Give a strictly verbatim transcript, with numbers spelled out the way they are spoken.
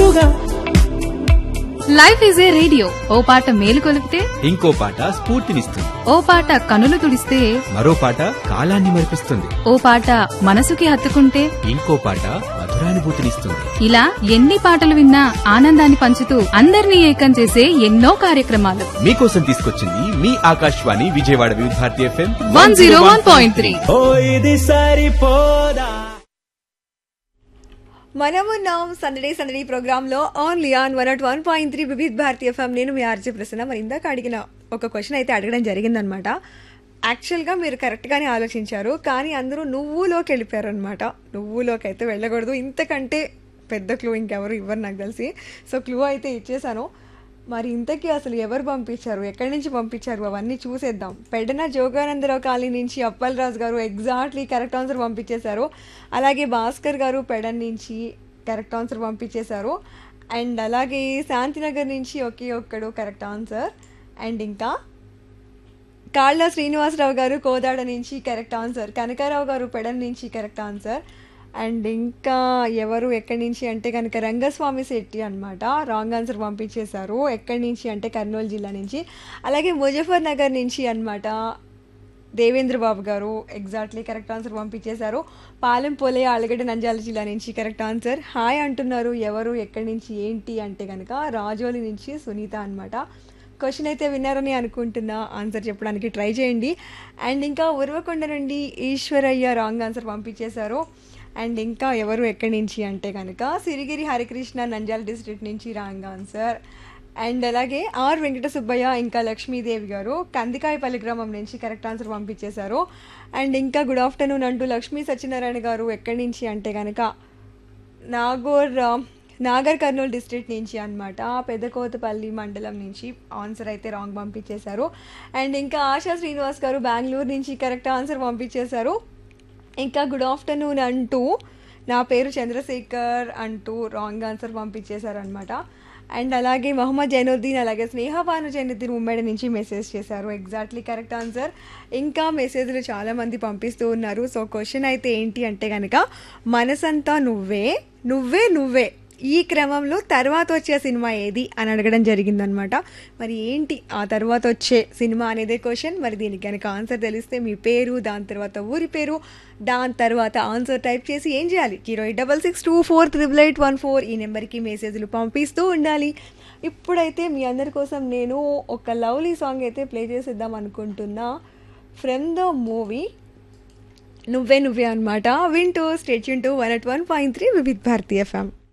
తోడుగా. Life is a radio, ఓ పాట మేలు కొలిపితే ఇంకో పాట స్ఫూర్తినిస్తుంది. ఓ పాట కనులు తుడిస్తే మరో పాట కాలాన్ని మరిపిస్తుంది. ఓ పాట మనసుకి హత్తుకుంటే ఇంకో పాట మధురానుభూతినిస్తుంది. ఇలా ఎన్ని పాటలు విన్నా ఆనందాన్ని పంచుతూ అందరినీ ఏకం చేసే ఎన్నో కార్యక్రమాలు మీకోసం తీసుకొచ్చింది మీ ఆకాశవాణి విజయవాడ వివిధ Bharati FM one zero one point three. ఓ ఇది సరిపోదా. మనమున్నాం సందడే సందడి ప్రోగ్రామ్ లో only on one not one point three Vividh Bharatiya FM. నేను మీ ఆర్జే ప్రసన్న. మరి ఇందాక అడిగిన ఒక క్వశ్చన్ అయితే అడగడం జరిగిందనమాట. యాక్చువల్గా మీరు కరెక్ట్గానే ఆలోచించారు, కానీ అందరూ నువ్వులోకి వెళ్ళిపోయారు అనమాట. నువ్వులోకి అయితే వెళ్ళకూడదు, ఇంతకంటే పెద్ద క్లూ ఇంకెవరు ఇవ్వరు నాకు తెలిసి. సో క్లూ అయితే ఇచ్చేసాను. మరి ఇంతకీ అసలు ఎవరు పంపించారు, ఎక్కడి నుంచి పంపించారు, అవన్నీ చూసేద్దాం. పెడన జోగానందరావు కాలనీ నుంచి అప్పల్ రాజు గారు ఎగ్జాక్ట్లీ కరెక్ట్ ఆన్సర్ పంపించేశారు. అలాగే భాస్కర్ గారు పెడన్ నుంచి కరెక్ట్ ఆన్సర్ పంపించేశారు. అండ్ అలాగే శాంతినగర్ నుంచి ఒకే ఒక్కడు కరెక్ట్ ఆన్సర్. అండ్ ఇంకా కాళ్ళ శ్రీనివాసరావు గారు కోదాడ నుంచి కరెక్ట్ ఆన్సర్. కనకారావు గారు పెడన్ నుంచి కరెక్ట్ ఆన్సర్. అండ్ ఇంకా ఎవరు ఎక్కడి నుంచి అంటే కనుక రంగస్వామి శెట్టి అనమాట, రాంగ్ ఆన్సర్ పంపించేశారు. ఎక్కడి నుంచి అంటే కర్నూలు జిల్లా నుంచి. అలాగే ముజఫర్ నగర్ నుంచి అనమాట దేవేంద్ర బాబు గారు ఎగ్జాక్ట్లీ కరెక్ట్ ఆన్సర్ పంపించేశారు. పాలెం పోలే ఆలగడ్డ నంద్యాల జిల్లా నుంచి కరెక్ట్ ఆన్సర్. హాయ్ అంటున్నారు ఎవరు ఎక్కడి నుంచి ఏంటి అంటే కనుక రాజోలి నుంచి సునీత అనమాట. క్వశ్చన్ అయితే విన్నారని అనుకుంటున్నా, ఆన్సర్ చెప్పడానికి ట్రై చేయండి. అండ్ ఇంకా ఉరవకొండ నుండి ఈశ్వరయ్య రాంగ్ ఆన్సర్ పంపించేశారు. అండ్ ఇంకా ఎవరు ఎక్కడి నుంచి అంటే కనుక సిరిగిరి హరికృష్ణ నంద్యాల డిస్ట్రిక్ట్ నుంచి రాంగ్ ఆన్సర్. అండ్ అలాగే ఆర్ వెంకట సుబ్బయ్య ఇంకా లక్ష్మీదేవి గారు కందికాయపల్లి గ్రామం నుంచి కరెక్ట్ ఆన్సర్ పంపించేశారు. అండ్ ఇంకా గుడ్ ఆఫ్టర్నూన్ అంటూ లక్ష్మీ సత్యనారాయణ గారు ఎక్కడి నుంచి అంటే కనుక నాగోర్ నాగర్ కర్నూలు డిస్ట్రిక్ట్ నుంచి అనమాట, పెదకోతపల్లి మండలం నుంచి. ఆన్సర్ అయితే రాంగ్ పంపించేశారు. అండ్ ఇంకా ఆశా శ్రీనివాస్ గారు బెంగళూరు నుంచి కరెక్ట్ ఆన్సర్ పంపించేశారు. ఇంకా గుడ్ ఆఫ్టర్నూన్ అంటూ నా పేరు చంద్రశేఖర్ అంటూ రాంగ్ ఆన్సర్ పంపించేశారనమాట. అండ్ అలాగే మొహమ్మద్ జైనుద్దీన్ అలాగే స్నేహబాను జైనుద్దీన్ ఉమ్మడి నుంచి మెసేజ్ చేశారు. Exactly correct answer. ఇంకా మెసేజ్లు చాలామంది పంపిస్తూ ఉన్నారు. సో క్వశ్చన్ అయితే ఏంటి అంటే కనుక మనసంతా నువ్వే నువ్వే నువ్వే ఈ క్రమంలో తర్వాత వచ్చే సినిమా ఏది అని అడగడం జరిగిందనమాట. మరి ఏంటి ఆ తర్వాత వచ్చే సినిమా అనేదే క్వశ్చన్. మరి దీనికి కనుక ఆన్సర్ తెలిస్తే మీ పేరు, దాని తర్వాత ఊరి పేరు, దాని తర్వాత ఆన్సర్ టైప్ చేసి ఏం చేయాలి, zero eight double six two four triple eight one four ఈ నెంబర్కి మెసేజ్లు పంపిస్తూ ఉండాలి. ఇప్పుడైతే మీ అందరి కోసం నేను ఒక లవ్లీ సాంగ్ అయితే ప్లే చేసేద్దాం అనుకుంటున్నా. ఫ్రమ్ ద మూవీ నువ్వే నువ్వే అనమాట. వింటూ state Yoon to one at one point three Vividh Bharati FM.